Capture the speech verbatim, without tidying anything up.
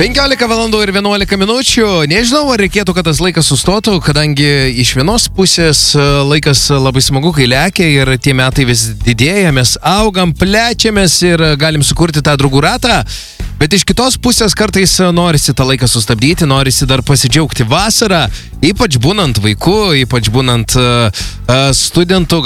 penkiolika valandų ir vienuolika minučių. Nežinau, ar reikėtų, kad tas laikas sustotų, kadangi iš vienos pusės laikas labai smagu, kai lekia ir tie metai vis didėja, mes augam, plečiamės ir galim sukurti tą draugų ratą. Bet iš kitos pusės kartais norisi tą laiką sustabdyti, norisi dar pasidžiaugti vasarą, ypač būnant vaiku, ypač būnant uh, studentu.